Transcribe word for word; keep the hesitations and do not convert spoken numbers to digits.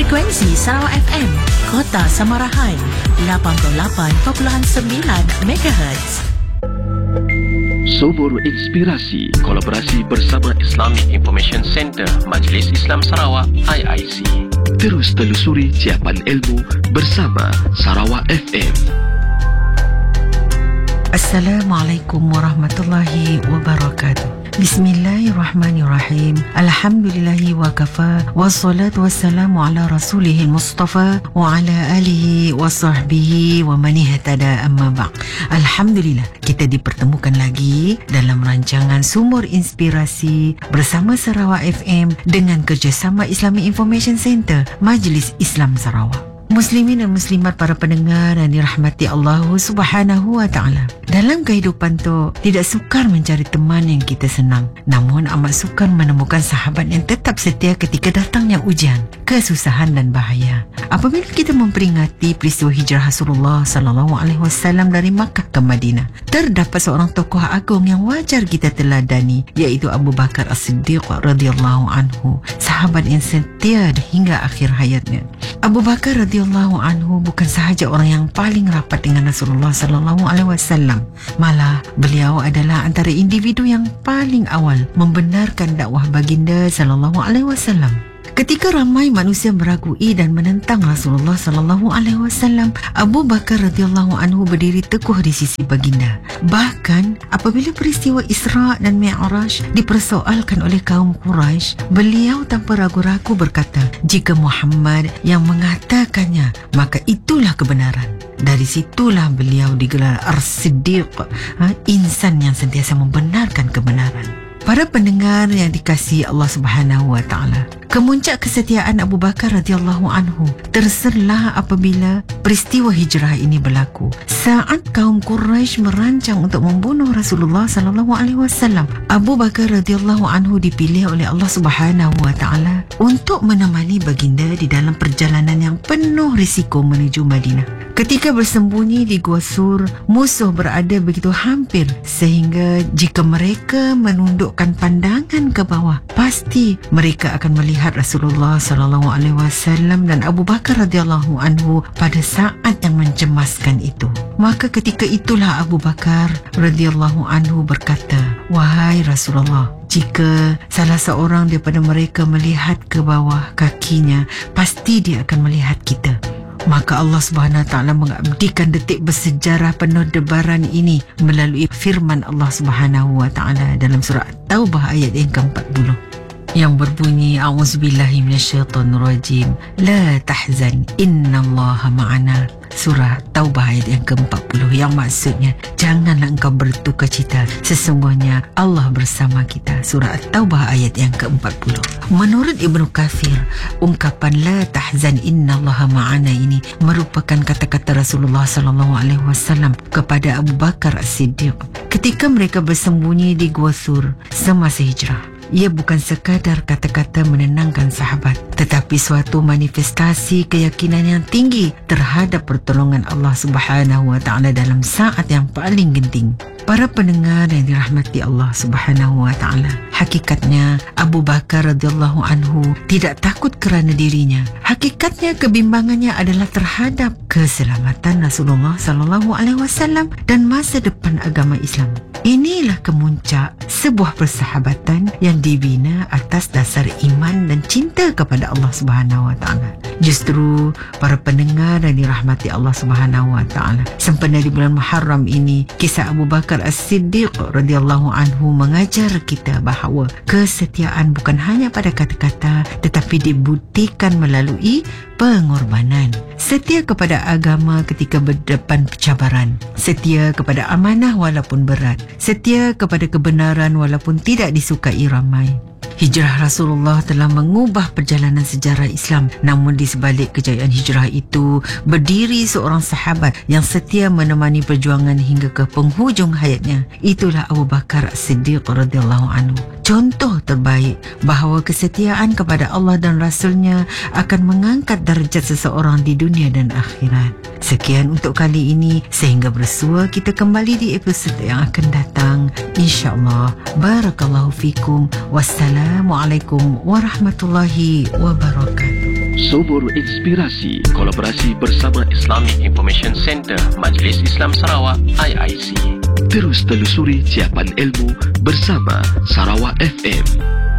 Frekuensi Sarawak F M, Kota Samarahan, lapan puluh lapan perpuluhan sembilan megahertz. Sumur Inspirasi, kolaborasi bersama Islamic Information Center Majlis Islam Sarawak I I C. Terus telusuri ciapan ilmu bersama Sarawak F M. Assalamualaikum warahmatullahi wabarakatuh. Bismillahirrahmanirrahim. Alhamdulillahi wa kafa. Wassalatu wassalamu ala rasulihil mustafa wa ala alihi wa sahbihi wa man ihtada amma ba'd. Alhamdulillah, kita dipertemukan lagi dalam rancangan Sumur Inspirasi bersama Sarawak F M dengan kerjasama Islamic Information Center Majlis Islam Sarawak. Muslimin dan muslimat, para pendengar yang dirahmati Allah Subhanahu wa taala. Dalam kehidupan tu tidak sukar mencari teman yang kita senang, namun amat sukar menemukan sahabat yang tetap setia ketika datangnya ujian, kesusahan dan bahaya. Apabila kita memperingati peristiwa hijrah Rasulullah sallallahu alaihi wasallam dari Makkah ke Madinah, terdapat seorang tokoh agung yang wajar kita teladani, iaitu Abu Bakar As-Siddiq radhiyallahu anhu, sahabat yang setia hingga akhir hayatnya. Abu Bakar radhiyallahu anhu bukan sahaja orang yang paling rapat dengan Rasulullah sallallahu alaihi wasallam, malah beliau adalah antara individu yang paling awal membenarkan dakwah baginda sallallahu alaihi wasallam. Ketika ramai manusia meragui dan menentang Rasulullah sallallahu alaihi wasallam, Abu Bakar radhiyallahu anhu berdiri teguh di sisi baginda. Bahkan apabila peristiwa Isra dan Mi'raj dipersoalkan oleh kaum Quraisy, beliau tanpa ragu-ragu berkata, jika Muhammad yang mengatakannya, maka itulah kebenaran. Dari situlah beliau digelar As-Siddiq, ha, insan yang sentiasa membenarkan kebenaran. Para pendengar yang dikasihi Allah Subhanahu wa taala, kemuncak kesetiaan Abu Bakar radhiyallahu anhu terserlah apabila peristiwa hijrah ini berlaku. Saat kaum Quraisy merancang untuk membunuh Rasulullah sallallahu alaihi wasallam, Abu Bakar radhiyallahu anhu dipilih oleh Allah Subhanahu wa taala untuk menemani baginda di dalam perjalanan yang penuh risiko menuju Madinah. Ketika bersembunyi di Gua Sur, musuh berada begitu hampir sehingga jika mereka menundukkan pandangan ke bawah, pasti mereka akan melihat Rasulullah sallallahu alaihi wasallam dan Abu Bakar radhiyallahu anhu pada saat yang mencemaskan itu. Maka ketika itulah Abu Bakar radhiyallahu anhu berkata, wahai Rasulullah, jika salah seorang daripada mereka melihat ke bawah kakinya, pasti dia akan melihat kita. Maka Allah Subhanahu Wa Taala mengabdikan detik bersejarah penuh debaran ini melalui firman Allah Subhanahu Wa Taala dalam surah At-Taubah ayat yang keempat puluh yang berbunyi, A'udzubillahi minasyaitonirrajim, la tahzan innallaha ma'ana. Surah Taubah ayat yang keempat puluh, yang maksudnya janganlah engkau berduka cita, sesungguhnya Allah bersama kita. Surah At-Taubah ayat yang keempat puluh. Menurut Ibnu Katsir, ungkapan la tahzan innallaha ma'ana ini merupakan kata-kata Rasulullah sallallahu alaihi wasallam kepada Abu Bakar As-Siddiq ketika mereka bersembunyi di Gua Sur semasa hijrah. Ia bukan sekadar kata-kata menenangkan sahabat, tetapi suatu manifestasi keyakinan yang tinggi terhadap pertolongan Allah Subhanahu Wa Taala dalam saat yang paling genting. Para pendengar yang dirahmati Allah Subhanahu Wa Taala, hakikatnya Abu Bakar radhiyallahu anhu tidak takut kerana dirinya. Hakikatnya kebimbangannya adalah terhadap keselamatan Rasulullah sallallahu alaihi wasallam dan masa depan agama Islam. Inilah kemuncak sebuah persahabatan yang dibina atas dasar iman dan cinta kepada Allah Subhanahu Wa Taala. Justru para pendengar yang dirahmati Allah Subhanahu Wa Taala, sempena di bulan Muharram ini, kisah Abu Bakar As-Siddiq radhiyallahu anhu mengajar kita bahawa kesetiaan bukan hanya pada kata-kata tetapi dibuktikan melalui pengorbanan. Setia kepada agama ketika berdepan cabaran, setia kepada amanah walaupun berat, setia kepada kebenaran walaupun tidak disukai ramai. Hijrah Rasulullah telah mengubah perjalanan sejarah Islam. Namun di sebalik kejayaan hijrah itu, berdiri seorang sahabat yang setia menemani perjuangan hingga ke penghujung hayatnya. Itulah Abu Bakar As-Siddiq radhiyallahu anhu. Contoh terbaik bahawa kesetiaan kepada Allah dan Rasulnya akan mengangkat darjat seseorang di dunia dan akhirat. Sekian untuk kali ini, sehingga bersua kita kembali di episod yang akan datang, insya-Allah. Barakallahu fikum. Wassalamualaikum warahmatullahi wabarakatuh. Sumur Inspirasi, kolaborasi bersama Islamic Information Center Majlis Islam Sarawak I I C. Terus telusuri ciapan ilmu bersama Sarawak F M.